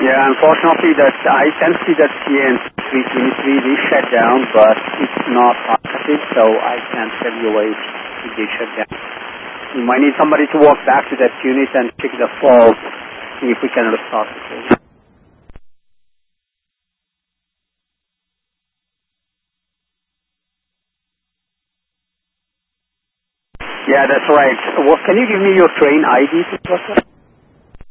Yeah, unfortunately, that I can see that CN 323 is shut down, but it's not active, so I can't tell you why it is shut down. You might need somebody to walk back to that unit and check the fault, see if we can restart it. Yeah, that's right. Can you give me your train ID, please?